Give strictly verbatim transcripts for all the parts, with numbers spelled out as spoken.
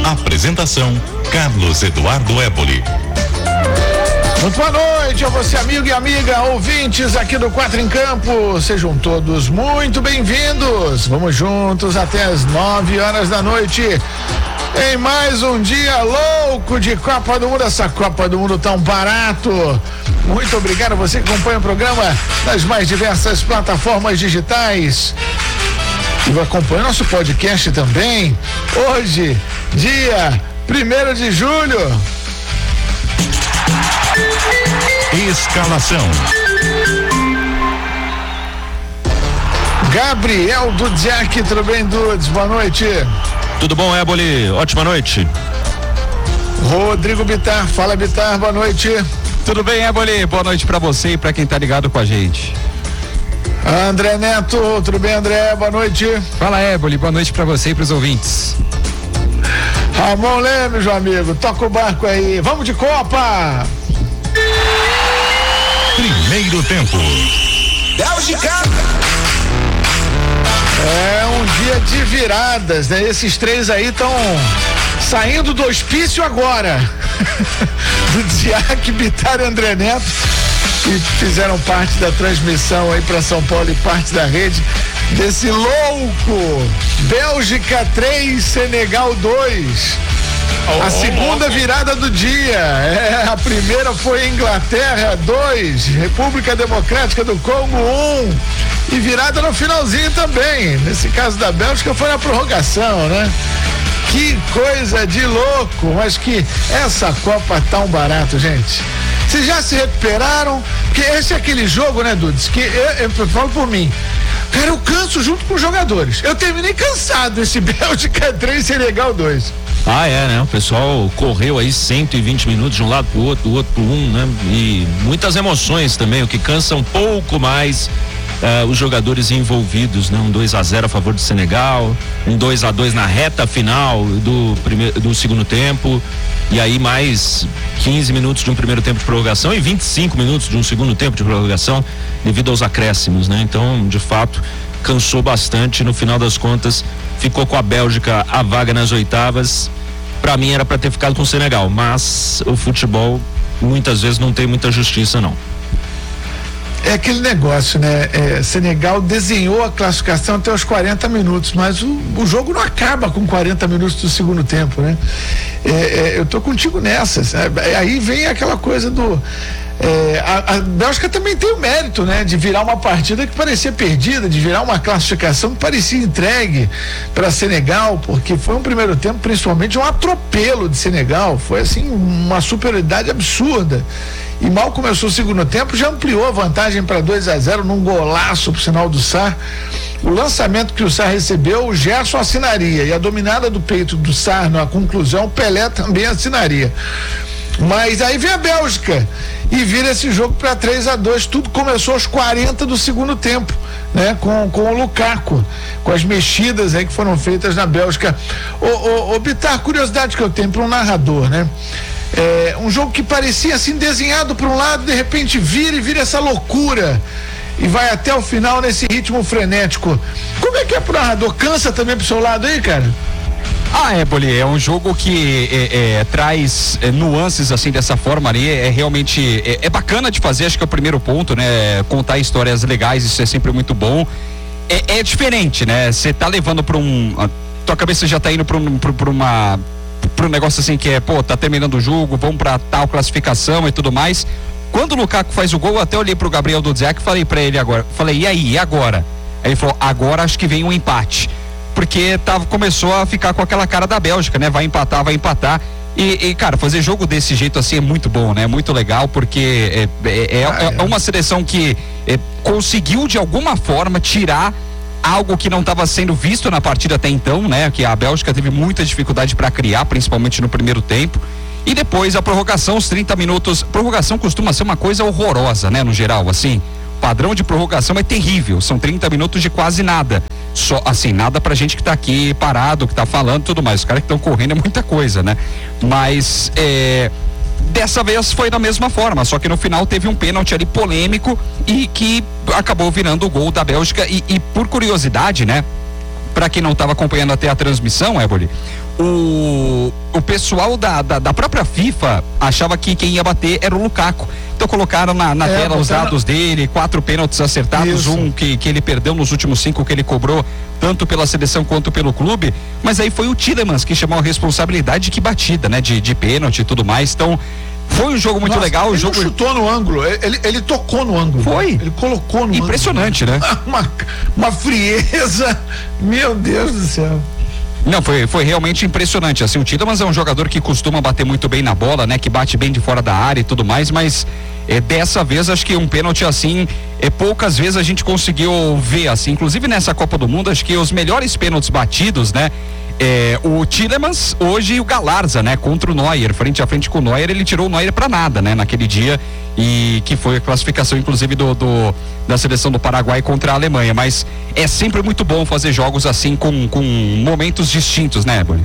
Apresentação: Carlos Eduardo Éboli. Muito boa noite a você, amigo e amiga, ouvintes aqui do Quatro em Campo. Sejam todos muito bem-vindos. Vamos juntos até as nove horas da noite em mais um dia louco de Copa do Mundo. Essa Copa do Mundo tão barato. Muito obrigado a você que acompanha o programa nas mais diversas plataformas digitais. E acompanha nosso podcast também. Hoje, dia primeiro de julho. Escalação: Gabriel Dudziak, tudo bem, Dudes? Boa noite. Tudo bom, Éboli? Ótima noite. Rodrigo Bittar, fala Bittar, boa noite. Tudo bem, Éboli? Boa noite pra você e pra quem tá ligado com a gente. André Neto, tudo bem, André? Boa noite. Fala, Éboli, boa noite pra você e pros ouvintes. Ramon Leme, meu amigo, toca o barco aí, vamos de Copa! Primeiro tempo. Bélgica. É um dia de viradas, né? Esses três aí estão saindo do hospício agora. Do Diac, Bittar e André Neto, que fizeram parte da transmissão aí para São Paulo e parte da rede desse louco. Bélgica três, Senegal dois. A segunda virada do dia, é, a primeira foi Inglaterra dois, República Democrática do Congo um, e virada no finalzinho também, nesse caso da Bélgica foi na prorrogação, né? Que coisa de louco, mas que essa Copa tá um barato, gente. Vocês já se recuperaram? Porque esse é aquele jogo, né, Dudes, que eu, eu falo por mim, cara, eu canso junto com os jogadores. Eu terminei cansado esse Bélgica três, Senegal dois. Ah, é, né? O pessoal correu aí cento e vinte minutos de um lado pro outro, do outro pro um, né? E muitas emoções também, o que cansa um pouco mais uh, os jogadores envolvidos, né? Um dois a zero a favor do Senegal, um dois a dois na reta final do primeiro, do segundo tempo, e aí mais quinze minutos de um primeiro tempo de prorrogação e vinte e cinco minutos de um segundo tempo de prorrogação devido aos acréscimos, né? Então, de fato, cansou bastante. No final das contas, ficou com a Bélgica a vaga nas oitavas. Pra mim era pra ter ficado com o Senegal, mas o futebol muitas vezes não tem muita justiça, não. É aquele negócio, né? É, Senegal desenhou a classificação até os quarenta minutos, mas o, o jogo não acaba com quarenta minutos do segundo tempo, né? É, é, eu tô contigo nessa, sabe? Aí vem aquela coisa do... É, a, a Bélgica também tem o mérito, né, de virar uma partida que parecia perdida, de virar uma classificação que parecia entregue para Senegal, porque foi um primeiro tempo principalmente um atropelo de Senegal, foi assim uma superioridade absurda, e mal começou o segundo tempo já ampliou a vantagem para dois a zero num golaço pro sinal do Sarr. O lançamento que o Sarr recebeu, o Gerson assinaria, e a dominada do peito do Sarr na conclusão, o Pelé também assinaria. Mas aí vem a Bélgica e vira esse jogo para três a dois. Tudo começou aos quarenta do segundo tempo, né? Com, com o Lukaku, com as mexidas aí que foram feitas na Bélgica. Ô, ô, ô Bittar, curiosidade que eu tenho para um narrador, né? É, um jogo que parecia assim desenhado para um lado, de repente vira e vira essa loucura e vai até o final nesse ritmo frenético. Como é que é pro narrador? Cansa também pro seu lado aí, cara? Ah, Éboli, é um jogo que é, é, traz é, nuances assim dessa forma ali, é realmente, é, é bacana de fazer, acho que é o primeiro ponto, né, contar histórias legais, isso é sempre muito bom, é, é diferente, né, você tá levando pra um, a tua cabeça já tá indo pra, um, pra, pra uma, pra um negócio assim que é, pô, tá terminando o jogo, vamos pra tal classificação e tudo mais. Quando o Lukaku faz o gol, eu até olhei pro Gabriel Dudziak e falei pra ele agora, falei, e aí, e agora? Aí ele falou, agora acho que vem um empate. Porque tava, começou a ficar com aquela cara da Bélgica, né? Vai empatar, vai empatar. E, e cara, fazer jogo desse jeito assim é muito bom, né? É muito legal, porque é, é, é, ah, é. é uma seleção que é, conseguiu de alguma forma tirar algo que não estava sendo visto na partida até então, né? Que a Bélgica teve muita dificuldade para criar, principalmente no primeiro tempo. E depois a prorrogação, os trinta minutos. Prorrogação costuma ser uma coisa horrorosa, né? No geral, assim. Padrão de prorrogação é terrível, são trinta minutos de quase nada, só assim, nada pra gente que tá aqui parado, que tá falando tudo mais, os caras que estão correndo é muita coisa, né? Mas é, dessa vez foi da mesma forma, só que no final teve um pênalti ali polêmico e que acabou virando o gol da Bélgica. E, e por curiosidade, né, pra quem não estava acompanhando até a transmissão, Éboli, o, o pessoal da, da, da própria FIFA achava que quem ia bater era o Lukaku. Então colocaram na, na é, tela os dados dele, quatro pênaltis acertados, Isso. um que, que ele perdeu nos últimos cinco que ele cobrou, tanto pela seleção quanto pelo clube, mas aí foi o Tielemans que chamou a responsabilidade de que batida, né? De, de pênalti e tudo mais, então foi um jogo muito Nossa, legal. Ele o jogo não chutou no ângulo, ele, ele tocou no ângulo. Foi. Ele colocou no Impressionante, ângulo. né? Uma, uma frieza, meu Deus do céu. Não, foi, foi realmente impressionante, assim, o Tielemans é um jogador que costuma bater muito bem na bola, né, que bate bem de fora da área e tudo mais, mas é, dessa vez acho que um pênalti assim, é, poucas vezes a gente conseguiu ver, assim, inclusive nessa Copa do Mundo, acho que os melhores pênaltis batidos, né, é, o Tielemans hoje e o Galarza, né, contra o Neuer, frente a frente com o Neuer, ele tirou o Neuer pra nada, né, naquele dia, e que foi a classificação inclusive do, do da seleção do Paraguai contra a Alemanha, mas é sempre muito bom fazer jogos assim com, com momentos distintos, né, Ebony?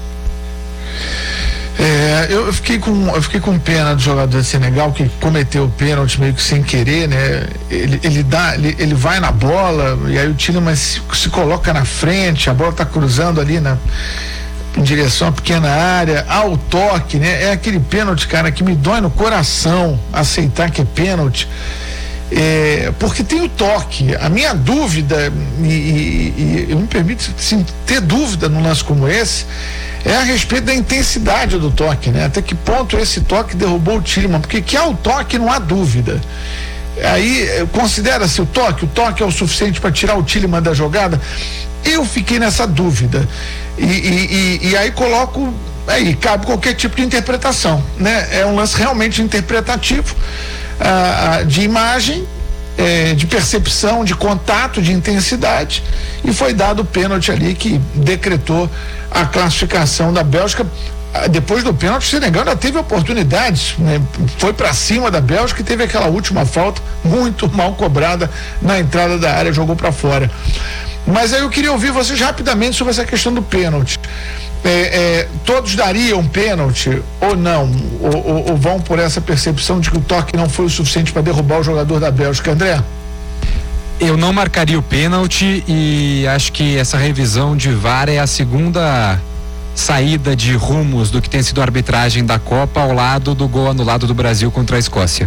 É, eu fiquei com eu fiquei com pena do jogador de Senegal que cometeu o pênalti meio que sem querer, né? Ele, ele dá, ele, ele vai na bola e aí o Tielemans se, se coloca na frente, a bola tá cruzando ali na em direção à pequena área, ao toque, né? É aquele pênalti, cara, que me dói no coração aceitar que é pênalti. É, porque tem o toque. A minha dúvida, e, e, e eu me permito sim, ter dúvida num lance como esse, é a respeito da intensidade do toque, né? Até que ponto esse toque derrubou o Tielemans, porque que há o toque não há dúvida. Aí considera-se o toque, o toque é o suficiente para tirar o Tielemans da jogada. Eu fiquei nessa dúvida e, e, e, e aí coloco, aí cabe qualquer tipo de interpretação, né? É um lance realmente interpretativo, ah, de imagem, eh, de percepção, de contato, de intensidade, e foi dado o pênalti ali que decretou a classificação da Bélgica. Depois do pênalti, o Senegal ainda teve oportunidades, né? Foi para cima da Bélgica e teve aquela última falta muito mal cobrada na entrada da área, jogou para fora. Mas aí eu queria ouvir vocês rapidamente sobre essa questão do pênalti. É, é, todos dariam pênalti ou não? Ou, ou, ou vão por essa percepção de que o toque não foi o suficiente para derrubar o jogador da Bélgica? André? Eu não marcaria o pênalti e acho que essa revisão de V A R é a segunda saída de rumos do que tem sido a arbitragem da Copa ao lado do gol anulado do Brasil contra a Escócia.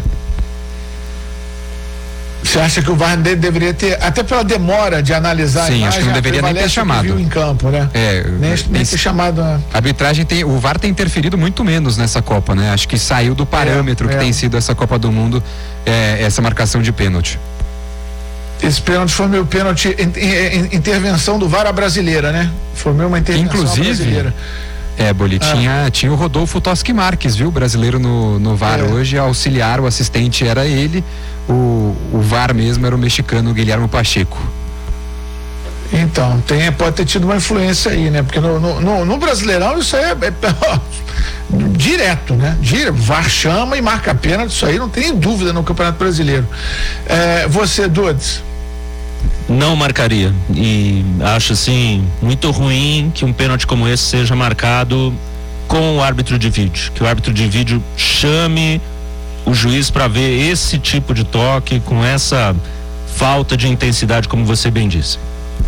Você acha que o V A R deveria ter, até pela demora de analisar? Sim, a imagem, acho que não deveria nem ter chamado. Viu em campo, né? É, nem, nem ter chamado. A arbitragem tem, o V A R tem interferido muito menos nessa Copa, né? Acho que saiu do parâmetro é, que é. tem sido essa Copa do Mundo, é, essa marcação de pênalti. Esse pênalti foi meu pênalti, intervenção do V A R brasileira, né? Foi meu uma intervenção Inclusive, brasileira. É, Boli, ah. tinha, tinha o Rodolfo Toschi Marques, viu? Brasileiro no, no V A R é. hoje, auxiliar, o assistente era ele, o, o V A R mesmo era o mexicano Guilherme Pacheco. Então, tem, pode ter tido uma influência aí, né? Porque no, no, no, no Brasileirão isso aí é, é, é direto, né? Direto, V A R chama e marca pênalti, isso aí não tem dúvida no Campeonato Brasileiro. É, você, Dudes? Não marcaria, e acho assim muito ruim que um pênalti como esse seja marcado com o árbitro de vídeo, que o árbitro de vídeo chame o juiz para ver esse tipo de toque com essa falta de intensidade, como você bem disse.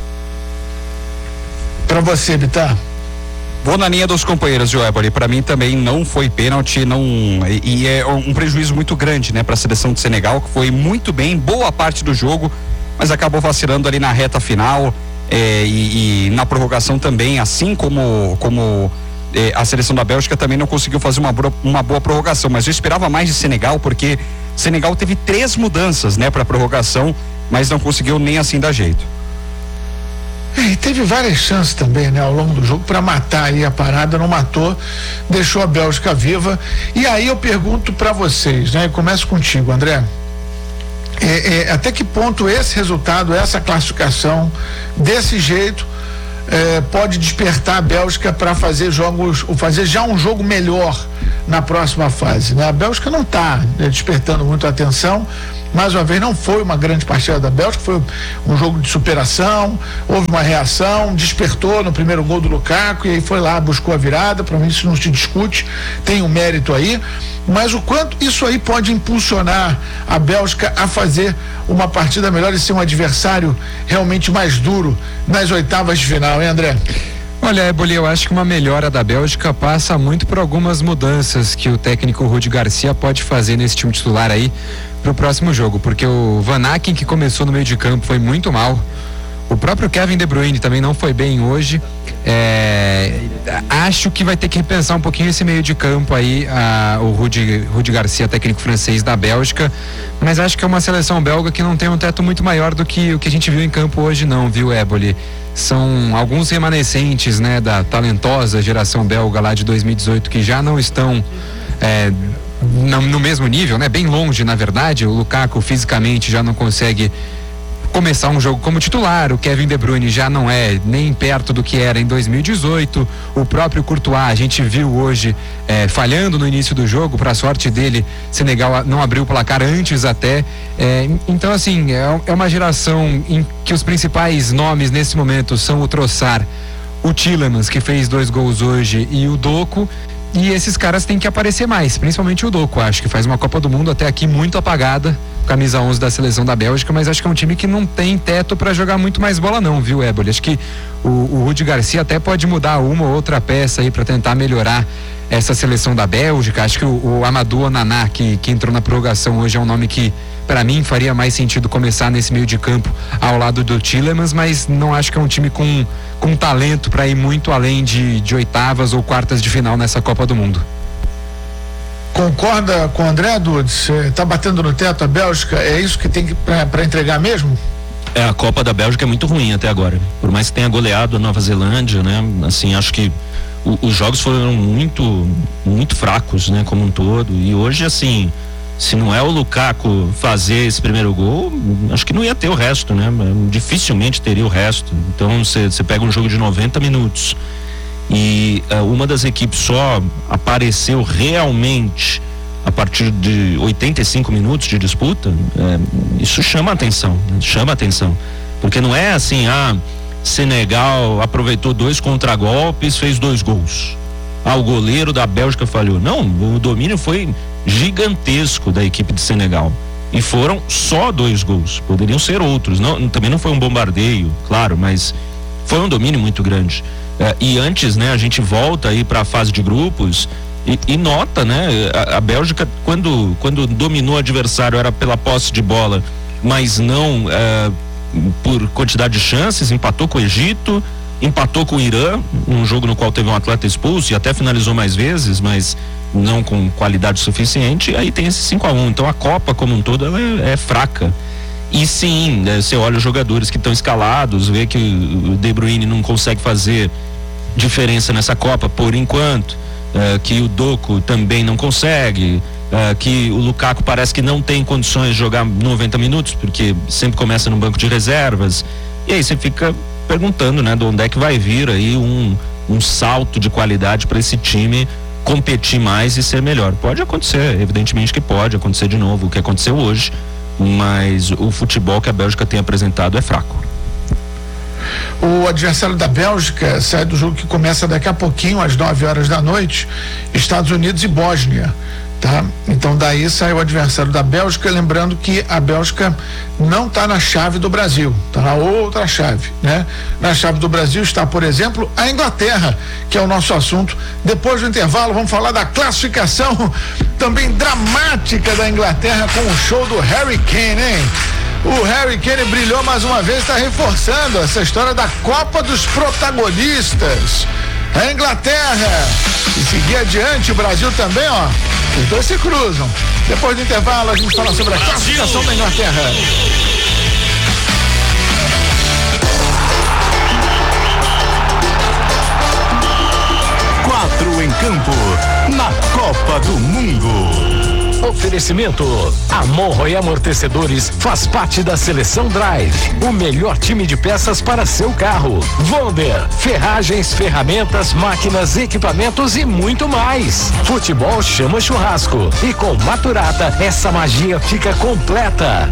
Para você, Bitar? Vou na linha dos companheiros, Joéboli. Para mim também não foi pênalti, não, e, e é um prejuízo muito grande, né, para a seleção de Senegal, que foi muito bem boa parte do jogo, mas acabou vacilando ali na reta final, é, e, e na prorrogação também, assim como como é, a seleção da Bélgica também não conseguiu fazer uma, uma boa prorrogação, mas eu esperava mais de Senegal, porque Senegal teve três mudanças, né, para prorrogação, mas não conseguiu nem assim dar jeito. É, e teve várias chances também, né, ao longo do jogo para matar aí a parada, não matou, deixou a Bélgica viva. E aí eu pergunto para vocês, né, eu começo contigo, André. É, é, até que ponto esse resultado, essa classificação desse jeito é, pode despertar a Bélgica para fazer jogos, ou fazer já um jogo melhor na próxima fase, né? A Bélgica não está, né, despertando muito a atenção. Mais uma vez, não foi uma grande partida da Bélgica, foi um jogo de superação, houve uma reação, despertou no primeiro gol do Lukaku e aí foi lá, buscou a virada. Para mim isso não se discute, tem um mérito aí, mas o quanto isso aí pode impulsionar a Bélgica a fazer uma partida melhor e ser um adversário realmente mais duro nas oitavas de final, hein, André? Olha, Eboli, eu acho que uma melhora da Bélgica passa muito por algumas mudanças que o técnico Rudi Garcia pode fazer nesse time titular aí pro próximo jogo, porque o Van Aken, que começou no meio de campo, foi muito mal. O próprio Kevin De Bruyne também não foi bem hoje. É, acho que vai ter que repensar um pouquinho esse meio de campo aí, a, o Rudi, Rudi Garcia, técnico francês da Bélgica, mas acho que é uma seleção belga que não tem um teto muito maior do que o que a gente viu em campo hoje não, viu, Eboli? São alguns remanescentes, né, da talentosa geração belga lá de dois mil e dezoito que já não estão é, no, no mesmo nível, né, bem longe na verdade. O Lukaku fisicamente já não consegue começar um jogo como titular, o Kevin De Bruyne já não é nem perto do que era em dois mil e dezoito, o próprio Courtois a gente viu hoje é, falhando no início do jogo, para sorte dele, Senegal não abriu o placar antes até, é, então assim, é, é uma geração em que os principais nomes nesse momento são o Trossard, o Tielemans, que fez dois gols hoje, e o Doku. E esses caras têm que aparecer mais, principalmente o Doku, acho que faz uma Copa do Mundo até aqui muito apagada, camisa onze da seleção da Bélgica, mas acho que é um time que não tem teto para jogar muito mais bola não, viu, Eboli? Acho que o, o Rudi Garcia até pode mudar uma ou outra peça aí para tentar melhorar essa seleção da Bélgica. Acho que o, o Amadou Onana, que, que entrou na prorrogação hoje, é um nome que para mim faria mais sentido começar nesse meio de campo ao lado do Tielemans, mas não acho que é um time com, com talento para ir muito além de, de oitavas ou quartas de final nessa Copa do Mundo. Concorda com o André, Dudes? Está batendo no teto a Bélgica? É isso que tem para entregar mesmo? É, a Copa da Bélgica é muito ruim até agora. Por mais que tenha goleado a Nova Zelândia, né? Assim, acho que o, os jogos foram muito, muito fracos, né? Como um todo. E hoje, assim, se não é o Lukaku fazer esse primeiro gol, acho que não ia ter o resto, né? Dificilmente teria o resto. Então, você pega um jogo de noventa minutos e uh, uma das equipes só apareceu realmente a partir de oitenta e cinco minutos de disputa, é, isso chama atenção, chama atenção, porque não é assim, ah, Senegal aproveitou dois contragolpes, fez dois gols, ah, o goleiro da Bélgica falhou. Não, o domínio foi gigantesco da equipe de Senegal e foram só dois gols, poderiam ser outros, não, também não foi um bombardeio, claro, mas foi um domínio muito grande. É, e antes, né, a gente volta aí para a fase de grupos e, e nota, né, a, a Bélgica quando, quando dominou o adversário era pela posse de bola, mas não é, por quantidade de chances, empatou com o Egito, empatou com o Irã, num jogo no qual teve um atleta expulso e até finalizou mais vezes, mas não com qualidade suficiente, e aí tem esse cinco a um. Então a Copa como um todo ela é, é fraca. E sim, né, você olha os jogadores que estão escalados, vê que o De Bruyne não consegue fazer diferença nessa Copa por enquanto, uh, que o Doku também não consegue, uh, que o Lukaku parece que não tem condições de jogar noventa minutos, porque sempre começa no banco de reservas, e aí você fica perguntando, né, de onde é que vai vir aí um, um salto de qualidade para esse time competir mais e ser melhor. Pode acontecer, evidentemente que pode acontecer de novo o que aconteceu hoje, mas o futebol que a Bélgica tem apresentado é fraco. O adversário da Bélgica sai do jogo que começa daqui a pouquinho, às nove horas da noite, Estados Unidos e Bósnia, tá? Então daí sai o adversário da Bélgica, lembrando que a Bélgica não está na chave do Brasil, está na outra chave, né? Na chave do Brasil está, por exemplo, a Inglaterra, que é o nosso assunto. Depois do intervalo vamos falar da classificação também dramática da Inglaterra com o show do Harry Kane, hein? O Harry Kane brilhou mais uma vez, está reforçando essa história da Copa dos Protagonistas. A Inglaterra, e seguir adiante, o Brasil também, ó, os dois se cruzam. Depois do intervalo a gente fala sobre a classificação da Inglaterra. Quatro em campo, na Copa do Mundo. Oferecimento: Amorro e Amortecedores faz parte da Seleção Drive, o melhor time de peças para seu carro. Wonder, ferragens, ferramentas, máquinas, equipamentos e muito mais. Futebol chama churrasco e com Maturata essa magia fica completa.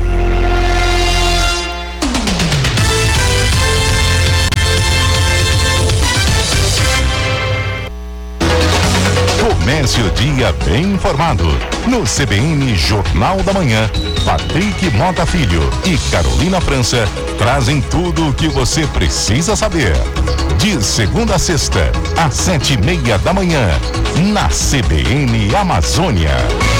Comece o dia bem informado. No C B N Jornal da Manhã, Patrick Mota Filho e Carolina França trazem tudo o que você precisa saber. De segunda a sexta, às sete e meia da manhã, na C B N Amazônia.